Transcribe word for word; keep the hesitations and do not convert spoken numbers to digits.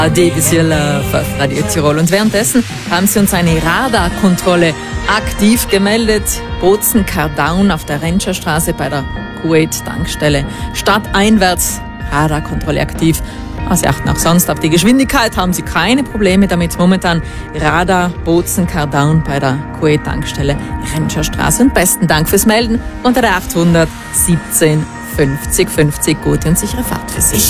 Ade Visiela auf Radio Tirol. Und währenddessen haben sie uns eine Radarkontrolle aktiv gemeldet. Bozen-Kardaun auf der Renscherstraße bei der Kuwait-Tankstelle. Stadteinwärts Radarkontrolle aktiv. Sie achten auch sonst auf die Geschwindigkeit, haben sie keine Probleme damit. Momentan Radar Bozen-Kardaun bei der Kuwait-Tankstelle Renscherstraße. Und besten Dank fürs Melden unter der achthundert siebzehn fünfzig fünfzig. Gute und sichere Fahrt für Sie.